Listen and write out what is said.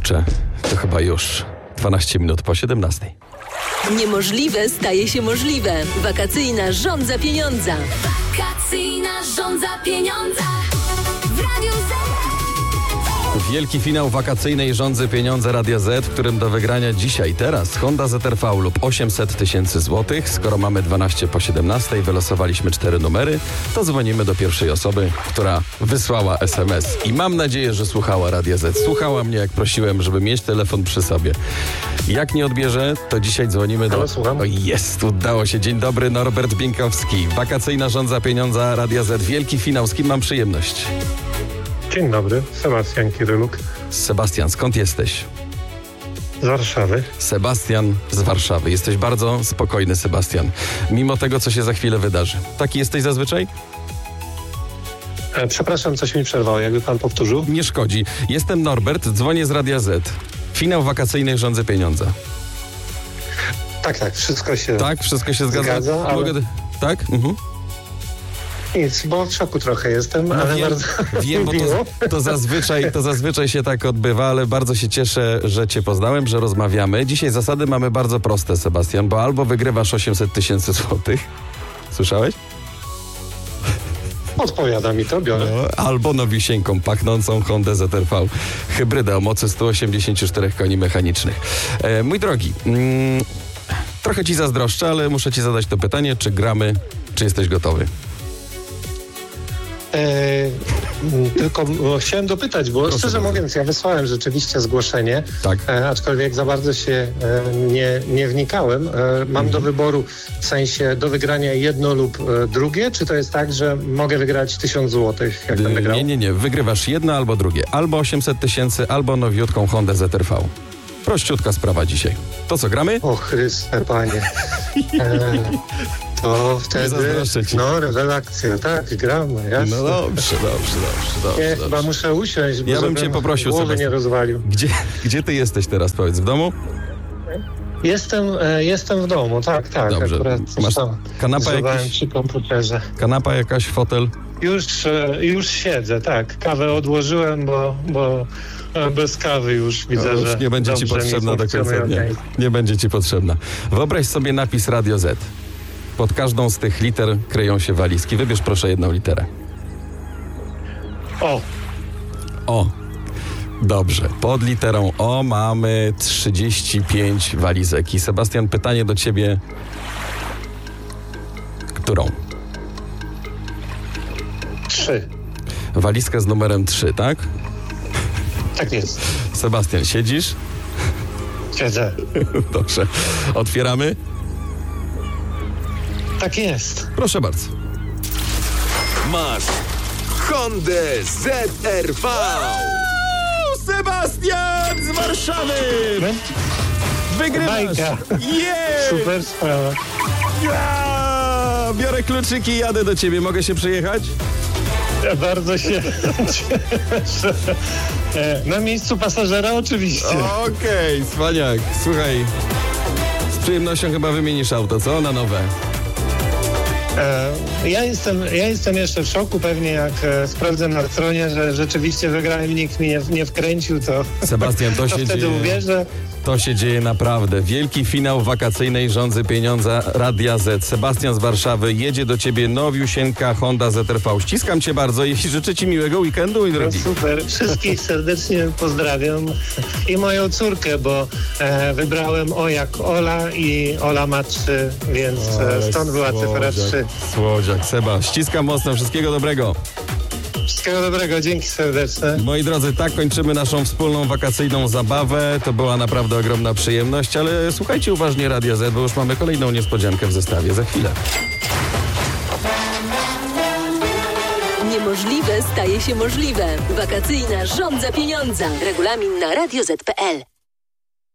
kurczę, to chyba już 12 minut po 17. Niemożliwe staje się możliwe. Wakacyjna żądza pieniądza. Wakacyjna żądza pieniądza w Radiu Z. Wielki finał wakacyjnej żądzy pieniądze Radia Z, w którym do wygrania dzisiaj, teraz Honda ZR-V lub 800 tysięcy złotych. Skoro mamy 12 po 17, wylosowaliśmy 4 numery, to dzwonimy do pierwszej osoby, która wysłała SMS. I mam nadzieję, że słuchała Radia Z. Słuchała mnie, jak prosiłem, żeby mieć telefon przy sobie. Jak nie odbierze, to dzisiaj dzwonimy do... Słucham. O, jest, udało się. Dzień dobry, Norbert Bieńkowski. Wakacyjna żądza pieniądza Radia Z. Wielki finał. Z kim mam przyjemność? Dzień dobry, Sebastian Kiryluk Sebastian, skąd jesteś? z Warszawy. Sebastian z Warszawy. Jesteś bardzo spokojny, Sebastian. Mimo tego, co się za chwilę wydarzy. Taki jesteś zazwyczaj? Przepraszam, coś mi przerwało, jakby pan powtórzył. Nie szkodzi. Jestem Norbert, dzwonię z Radia Z. Finał wakacyjnej żądzy pieniądza. Tak, wszystko się Tak? Wszystko się zgadza? ale Mogę... Tak? Mhm. nic, bo w szoku trochę jestem, ale wiem, bardzo wiem, bo miło. to zazwyczaj się tak odbywa, ale bardzo się cieszę, że cię poznałem, że rozmawiamy. Dzisiaj zasady mamy bardzo proste, Sebastian, bo albo wygrywasz 800 tysięcy złotych. Słyszałeś? Odpowiada mi to, biorę. Albo nowisieńką, pachnącą Hondę ZR-V. Hybrydę o mocy 184 koni mechanicznych. Mój drogi, trochę ci zazdroszczę, ale muszę ci zadać to pytanie, czy gramy, czy jesteś gotowy? Tylko chciałem dopytać, bo Proszę szczerze bardzo. mówiąc, ja wysłałem rzeczywiście zgłoszenie, Tak. aczkolwiek za bardzo się nie wnikałem. Mam do wyboru, w sensie do wygrania jedno lub drugie, czy to jest tak, że mogę wygrać 1000 złotych, jak będę grał? Nie. Wygrywasz jedno albo drugie. Albo 800 tysięcy, albo nowiutką Hondę ZR-V. Prościutka sprawa dzisiaj. To co, gramy? O Chryste, panie. To wtedy, zazdroszczę ci. rewelacja, tak, gramy, jasne. No dobrze. Nie, chyba muszę usiąść, bo Ja bym żebym cię poprosił, głowy Sebastian. nie rozwalił. Gdzie ty jesteś teraz, powiedz? W domu? Jestem w domu, tak. Dobrze. Akurat Masz tam kanapa zrywałem jakiś? przy komputerze. Kanapa jakaś, fotel? Już siedzę, tak. Kawę odłożyłem, bo bez kawy już widzę, Już że nie będzie ci dobrze mi potrzebna do końca funkcjonuje dnia. organizm. Nie będzie ci potrzebna. Wyobraź sobie napis Radio Z. Pod każdą z tych liter kryją się walizki. Wybierz proszę jedną literę. O. Dobrze. Pod literą O mamy 35 walizek. I Sebastian, pytanie do ciebie. Którą? 3. Walizkę z numerem 3, tak? Tak jest. Sebastian, siedzisz? Siedzę. Dobrze. Otwieramy? Tak jest. Proszę bardzo. Masz Hondę ZR-V. Sebastian z Warszawy! Wygrywasz! Bajka. Jej! Super sprawa. Ja! Biorę kluczyki i jadę do ciebie. Mogę się przyjechać? Ja bardzo się cieszę. Na miejscu pasażera oczywiście. Okej, cwaniak. Słuchaj, z przyjemnością chyba wymienisz auto, co? Na nowe. Ja jestem jeszcze w szoku, pewnie jak sprawdzę na stronie, że rzeczywiście wygrałem, nikt mnie nie wkręcił, to, Sebastian, to to się wtedy dzieje. uwierzę. To się dzieje naprawdę. Wielki finał wakacyjnej żądzy pieniądza Radia Z. Sebastian z Warszawy, jedzie do ciebie nowiusieńka Honda ZR-V. Ściskam cię bardzo i życzę ci miłego weekendu, mój No drogi. super, wszystkich serdecznie pozdrawiam i moją córkę, bo wybrałem O jak Ola i Ola ma 3, więc stąd była cyfra 3. Słodziak, Seba. Ściskam mocno, wszystkiego dobrego. Wszystkiego dobrego, dzięki serdeczne. Moi drodzy, tak kończymy naszą wspólną wakacyjną zabawę. To była naprawdę ogromna przyjemność, ale słuchajcie uważnie Radia Z, bo już mamy kolejną niespodziankę w zestawie. Za chwilę. Niemożliwe staje się możliwe. Wakacyjna żądza pieniądza. Regulamin na radioz.pl.